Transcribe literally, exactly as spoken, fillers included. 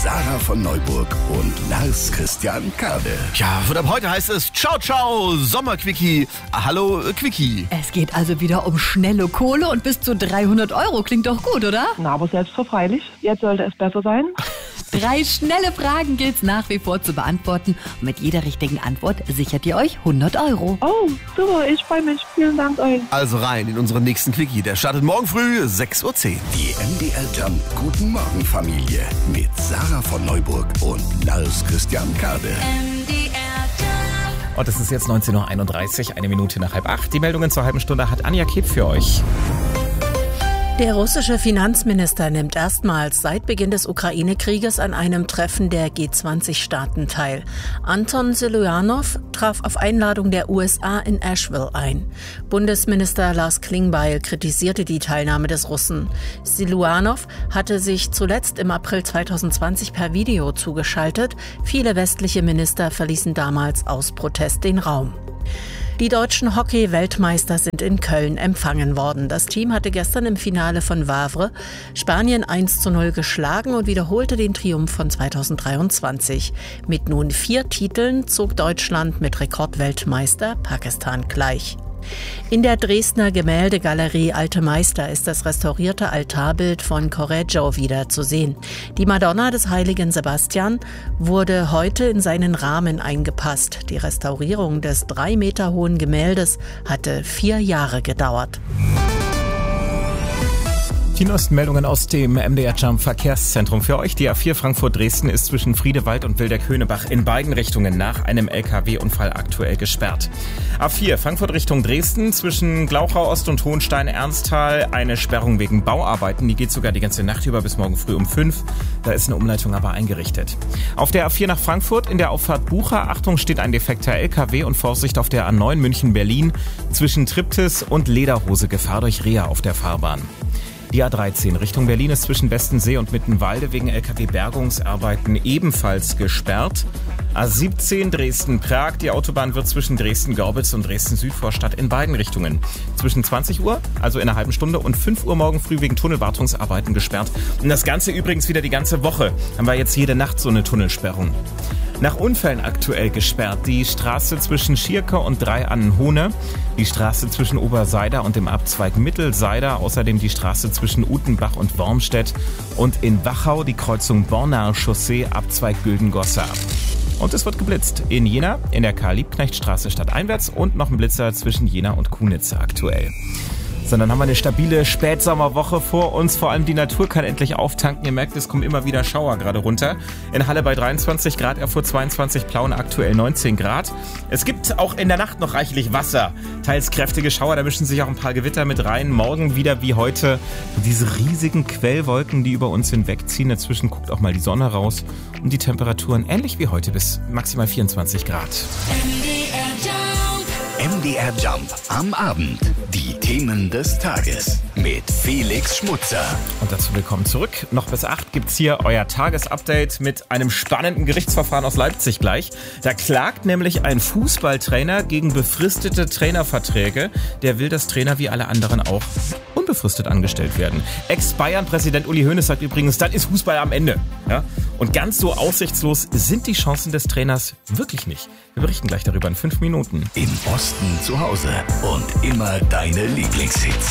Sarah von Neuburg und Lars Christian Kade. Ja, und ab heute heißt es Ciao, ciao, Sommerquickie. Hallo, äh, Quickie. Es geht also wieder um schnelle Kohle und bis zu dreihundert Euro. Klingt doch gut, oder? Na, aber selbstverfreilich. Jetzt sollte es besser sein. Drei schnelle Fragen gilt's nach wie vor zu beantworten. Und mit jeder richtigen Antwort sichert ihr euch hundert Euro. Oh, super, ich freue mich. Vielen Dank euch. Also rein in unseren nächsten Quickie. Der startet morgen früh sechs Uhr zehn. Die M D R Jump Guten Morgen Familie mit Sarah von Neuburg und Lars Christian Kade. Und es ist jetzt neunzehn Uhr einunddreißig, eine Minute nach halb acht. Die Meldungen zur halben Stunde hat Anja Kep für euch. Der russische Finanzminister nimmt erstmals seit Beginn des Ukraine-Krieges an einem Treffen der G zwanzig Staaten teil. Anton Siluanov traf auf Einladung der U S A in Asheville ein. Bundesminister Lars Klingbeil kritisierte die Teilnahme des Russen. Siluanov hatte sich zuletzt im April zweitausendzwanzig per Video zugeschaltet. Viele westliche Minister verließen damals aus Protest den Raum. Die deutschen Hockey-Weltmeister sind in Köln empfangen worden. Das Team hatte gestern im Finale von Wavre Spanien eins zu null geschlagen und wiederholte den Triumph von zweitausenddreiundzwanzig. Mit nun vier Titeln zog Deutschland mit Rekordweltmeister Pakistan gleich. In der Dresdner Gemäldegalerie Alte Meister ist das restaurierte Altarbild von Correggio wieder zu sehen. Die Madonna des heiligen Sebastian wurde heute in seinen Rahmen eingepasst. Die Restaurierung des drei Meter hohen Gemäldes hatte vier Jahre gedauert. Die neuesten Meldungen aus dem M D R Jump Verkehrszentrum für euch. Die A vier Frankfurt-Dresden ist zwischen Friedewald und Wildeck-Höhnebach in beiden Richtungen nach einem L K W-Unfall aktuell gesperrt. A vier Frankfurt Richtung Dresden zwischen Glauchau Ost und Hohenstein-Ernsthal eine Sperrung wegen Bauarbeiten. Die geht sogar die ganze Nacht über bis morgen früh um fünf. Da ist eine Umleitung aber eingerichtet. Auf der A vier nach Frankfurt in der Auffahrt Bucha, Achtung, steht ein defekter L K W und Vorsicht auf der A neun München-Berlin zwischen Triptis und Lederhose. Gefahr durch Reha auf der Fahrbahn. Die A dreizehn Richtung Berlin ist zwischen Westensee und Mittenwalde wegen L K W-Bergungsarbeiten ebenfalls gesperrt. A siebzehn Dresden-Prag. Die Autobahn wird zwischen Dresden-Gorbitz und Dresden-Südvorstadt in beiden Richtungen zwischen zwanzig Uhr, also in einer halben Stunde, und fünf Uhr morgen früh wegen Tunnelwartungsarbeiten gesperrt. Und das Ganze übrigens wieder die ganze Woche. Haben wir jetzt jede Nacht so eine Tunnelsperrung. Nach Unfällen aktuell gesperrt die Straße zwischen Schierke und Drei-Annen-Hohne, die Straße zwischen Oberseider und dem Abzweig Mittelseider, außerdem die Straße zwischen Utenbach und Wormstedt und in Wachau die Kreuzung Bornaer Chaussee, Abzweig Güldengossa. Und es wird geblitzt in Jena, in der Karl-Liebknecht-Straße stadteinwärts und noch ein Blitzer zwischen Jena und Kunitze aktuell. Sondern haben wir eine stabile Spätsommerwoche vor uns. Vor allem die Natur kann endlich auftanken. Ihr merkt, es kommen immer wieder Schauer gerade runter. In Halle bei dreiundzwanzig Grad, Erfurt zweiundzwanzig, Plauen aktuell neunzehn Grad. Es gibt auch in der Nacht noch reichlich Wasser. Teils kräftige Schauer, da mischen sich auch ein paar Gewitter mit rein. Morgen wieder wie heute diese riesigen Quellwolken, die über uns hinwegziehen. Dazwischen guckt auch mal die Sonne raus. Und die Temperaturen ähnlich wie heute bis maximal vierundzwanzig Grad. M D R Jump am Abend. Die Themen des Tages mit Felix Schmutzer. Und dazu willkommen zurück. Noch bis acht gibt's hier euer Tagesupdate mit einem spannenden Gerichtsverfahren aus Leipzig gleich. Da klagt nämlich ein Fußballtrainer gegen befristete Trainerverträge. Der will, dass Trainer wie alle anderen auch unbefristet angestellt werden. Ex-Bayern-Präsident Uli Hoeneß sagt übrigens, dann ist Fußball am Ende. Ja? Und ganz so aussichtslos sind die Chancen des Trainers wirklich nicht. Wir berichten gleich darüber in fünf Minuten. Im Osten zu Hause und immer deine Lieblingshits.